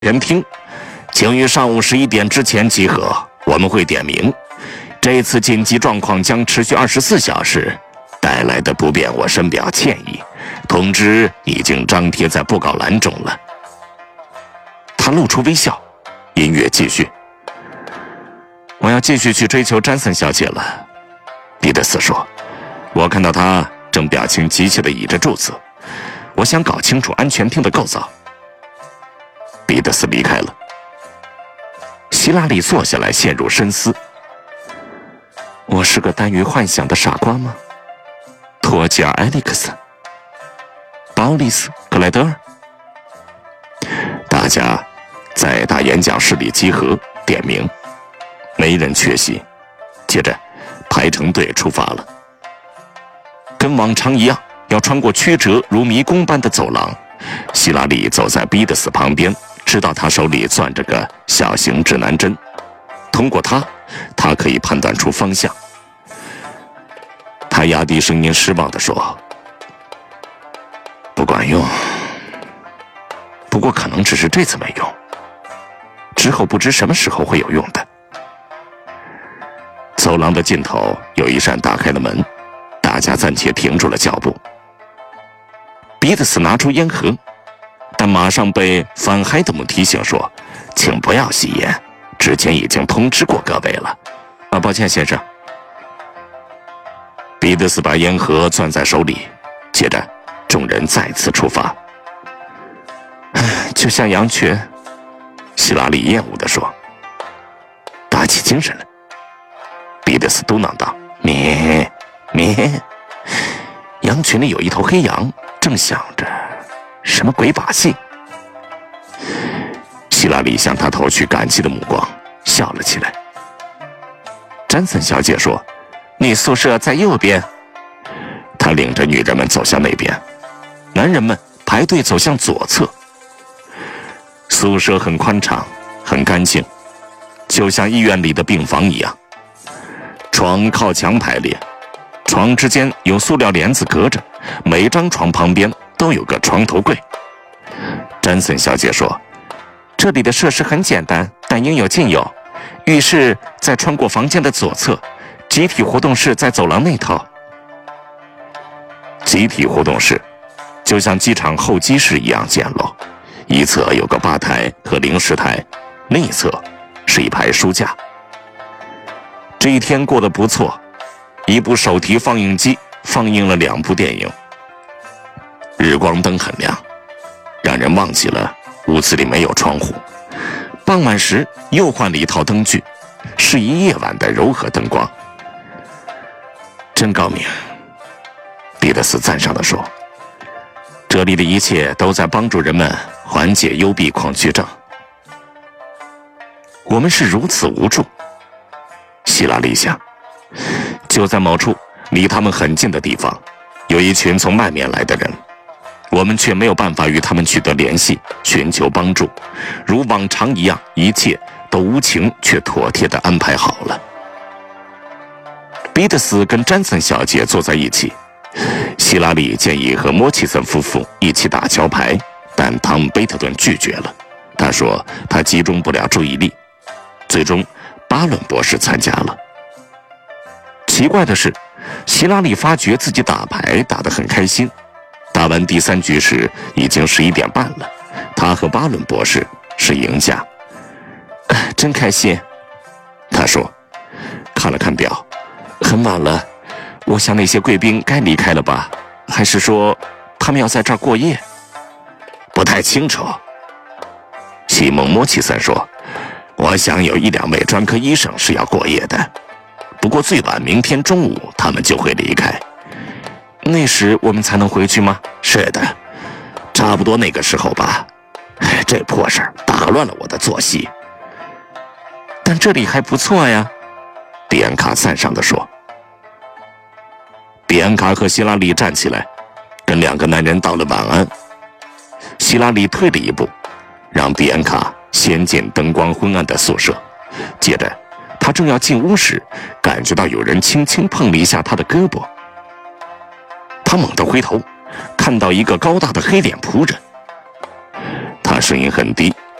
人听，请于上午11点之前集合，我们会点名。这次紧急状况将持续24小时，带来的不便我深表歉意。通知已经张贴在布告栏中了。他露出微笑，音乐继续。我要继续去追求詹森小姐了，彼得斯说。我看到他正表情急切地倚着柱子，我想搞清楚安全厅的构造。彼得斯离开了。希拉里坐下来，陷入深思。我是个耽于幻想的傻瓜吗？托吉尔·埃利克斯、鲍利斯·克莱德尔。大家在大演讲室里集合，点名，没人缺席。接着排成队出发了。跟往常一样，要穿过曲折如迷宫般的走廊。希拉里走在彼得斯旁边，知道他手里攥着个小型指南针，通过它，他可以判断出方向。他压低声音，失望地说：“不管用，不过可能只是这次没用，之后不知什么时候会有用的。”走廊的尽头有一扇打开的门，大家暂且停住了脚步。彼得斯拿出烟盒，但马上被范海德姆提醒说：“请不要吸烟，之前已经通知过各位了。”抱歉，先生。彼得斯把烟盒攥在手里，接着众人再次出发。就像羊群，希拉里厌恶地说。打起精神来。彼得斯嘟囔道：“咩咩。”羊群里有一头黑羊，正想着什么鬼把戏。希拉里向他投去感激的目光，笑了起来。詹森小姐说：“你宿舍在右边。”他领着女人们走向那边，男人们排队走向左侧。宿舍很宽敞，很干净，就像医院里的病房一样。床靠墙排列，床之间有塑料帘子隔着，每张床旁边都有个床头柜。詹森小姐说：“这里的设施很简单，但应有尽有。浴室在穿过房间的左侧，集体活动室在走廊那头。”集体活动室就像机场候机室一样简陋，一侧有个吧台和零食台，另一侧是一排书架。这一天过得不错，一部手提放映机放映了2部电影。日光灯很亮，让人忘记了屋子里没有窗户。傍晚时又换了一套灯具，是一夜晚的柔和灯光。真高明，彼得斯赞赏地说。这里的一切都在帮助人们缓解幽闭恐惧症。我们是如此无助。希拉里想，就在某处离他们很近的地方，有一群从外面来的人，我们却没有办法与他们取得联系，寻求帮助。如往常一样，一切都无情却妥帖地安排好了。彼得斯跟詹森小姐坐在一起。希拉里建议和莫奇森夫妇一起打桥牌，但汤姆·贝特顿拒绝了。他说他集中不了注意力。最终巴伦博士参加了。奇怪的是，希拉里发觉自己打牌打得很开心。打完第3局时已经11点半了，他和巴伦博士是赢家。真开心，他说。看了看表，很晚了，我想那些贵宾该离开了吧？还是说他们要在这儿过夜？不太清楚。西蒙·莫奇森说，我想有1-2位专科医生是要过夜的，不过最晚明天中午他们就会离开。那时我们才能回去吗？是的，差不多那个时候吧。这破事儿打乱了我的作息。但这里还不错呀，比安卡赞赏地说。比安卡和希拉里站起来，跟2个男人道了晚安。希拉里退了一步，让比安卡先进灯光昏暗的宿舍。接着他正要进屋时，感觉到有人轻轻碰了一下他的胳膊。他猛地回头，看到一个高大的黑脸仆人。他声音很低，